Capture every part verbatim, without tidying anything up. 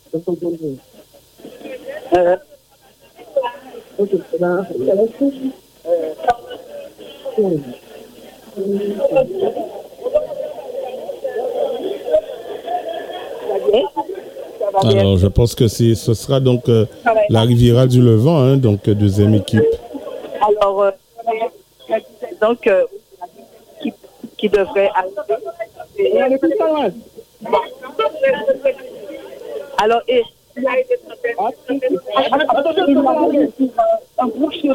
Euh, Alors, je pense que c'est, ce sera donc euh, la Riviera du Levant, hein, donc euh, deuxième équipe. Alors, euh, donc, euh, qui, qui devrait arriver. Alors, et un groupe sur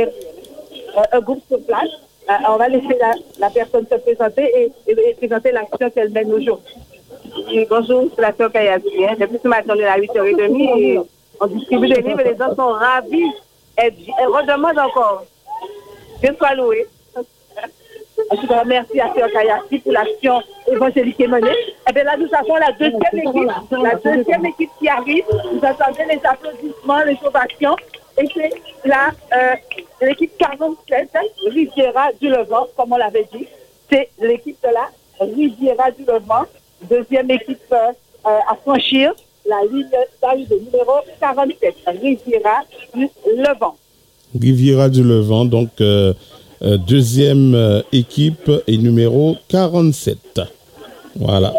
un groupe sur place. Euh, on va laisser la, la personne se présenter et, et, et présenter l'action qu'elle mène aujourd'hui. Et bonjour, c'est la sœur Kayati. Hein. Depuis ce matin, on est à huit heures trente et on distribue des livres et les gens sont ravis. Elles, elles redemandent encore. Dieu soit loué. En tout cas, merci à sœur Kayati pour l'action évangélique qui est menée. Et bien là, nous avons la deuxième équipe, la deuxième équipe qui arrive. Vous entendez les applaudissements, les ovations. Et c'est la, euh, l'équipe quarante-sept, Riviera du Levant, comme on l'avait dit. C'est l'équipe de la Riviera du Levant. Deuxième équipe euh, à franchir, la ligne d'arrivée numéro quarante-sept, Riviera du Levant. Riviera du Levant, donc euh, euh, deuxième euh, équipe et numéro quarante-sept. Voilà.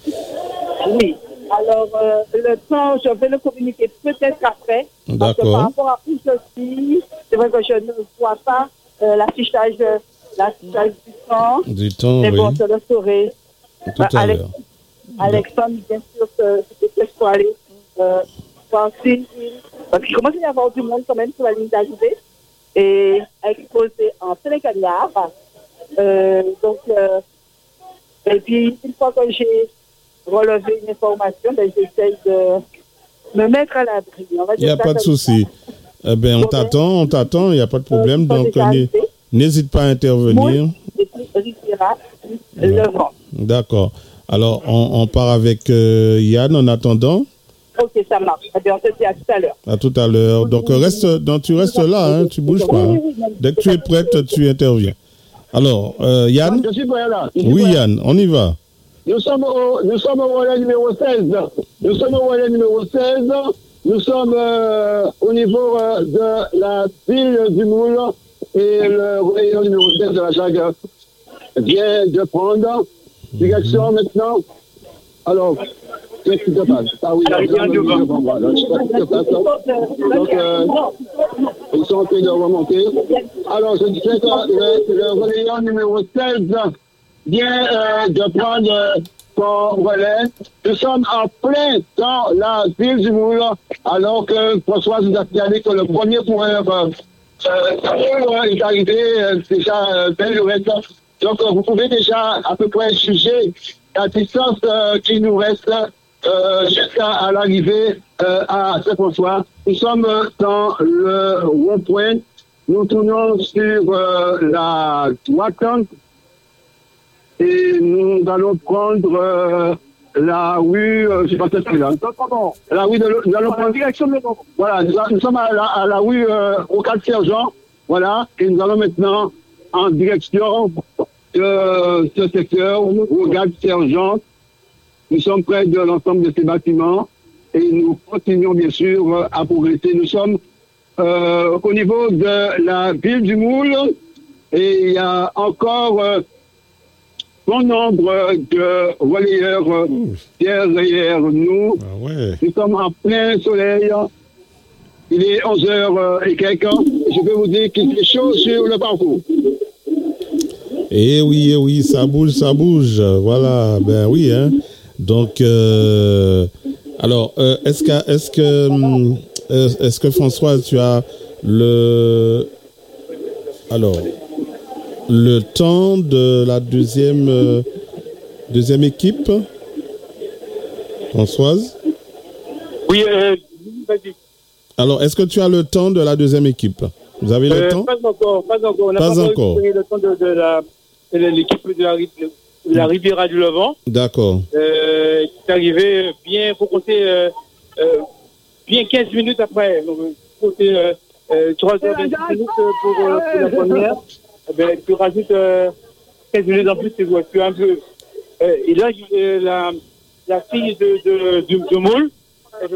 Oui. Alors, euh, le temps, je vais le communiquer peut-être après. D'accord. Parce que par rapport à où je suis, c'est vrai que je ne vois pas euh, l'affichage, l'affichage du temps. Du temps, mais oui. bon, je le saurai. Tout Euh, à Alex, l'heure. Alexandre, bien sûr, que c'était pour aller euh, voir si, parce qu'il commence à y avoir du monde quand même sur la ligne d'arrivée et exposé en télécagnard. Euh, donc, euh, et puis, une fois que j'ai relevé une information, ben, j'essaye de me mettre à l'abri. Il n'y a pas de souci. Eh ben, on t'attend, on t'attend, il n'y a pas de problème. Euh, Donc, euh, n'hésite pas à intervenir. Et puis, Riviera, le vent. D'accord. Alors, on, on part avec euh, Yann en attendant. Ok, ça marche. Eh bien, on se dit à tout à l'heure. À tout à l'heure. Donc, reste, donc tu restes là, hein, tu ne bouges pas. Hein. Dès que tu es prête, tu interviens. Alors, euh, Yann. Je suis prêt là. Je suis oui, prêt. Yann, on y va. Nous sommes au, nous sommes au relais numéro seize. Nous sommes au relais numéro seize. Nous sommes euh, au niveau euh, de la ville du Moule et le relais numéro seize de la Jague vient de prendre direction maintenant. Alors, qu'est-ce qui se passe? Ah oui, là, là, là, là, là, je sais pas ce qui se passe. Donc, euh, ils sont en train de remonter. Alors, je disais que le, le relayeur numéro seize vient euh, de prendre euh, son relais. Nous sommes en plein dans la ville du Moule, alors que François nous a signalé que le premier coureur euh, euh, est arrivé euh, déjà euh, belle lurette. Donc, euh, vous pouvez déjà à peu près juger la distance euh, qui nous reste euh, jusqu'à l'arrivée euh, à Saint-François. Nous sommes dans le rond-point. Nous tournons sur euh, la droite et nous allons prendre euh, la rue, euh, je sais pas peut-être là. La rue de nous allons prendre direction de voilà, nous, nous sommes à la, à la rue euh, au quatre Sergent, voilà, et nous allons maintenant en direction de ce secteur au Gare Sergent. Nous sommes près de l'ensemble de ces bâtiments et nous continuons bien sûr à progresser. Nous sommes euh, au niveau de la ville du Moule et il y a encore euh, bon nombre de relayeurs euh, derrière nous. Ah ouais. Nous sommes en plein soleil. Il est onze heures et quelques. Je peux vous dire qu'il fait chaud sur le parcours. Eh oui, eh oui, ça bouge, ça bouge. Voilà, ben oui, hein. Donc, euh, alors, euh, est-ce que, est-ce que, euh, est-ce que François, tu as le, alors, le temps de la deuxième, euh, deuxième équipe, Françoise? Oui, euh, vas-y. Alors, est-ce que tu as le temps de la deuxième équipe? Vous avez le euh, temps? Pas encore, pas encore. On n'a pas, pas encore le temps de, de, la, de l'équipe de la, de la Riviera du Levant. D'accord. Euh, qui est arrivé bien, il faut compter euh, euh, bien quinze minutes après. Donc, il faut compter euh, euh, trois heures vingt minutes pour, euh, pour la première. Eh ben, tu rajoutes euh, quinze minutes en plus, tu un peu. Euh, et là, euh, la, la fille de, de, de, de Moule,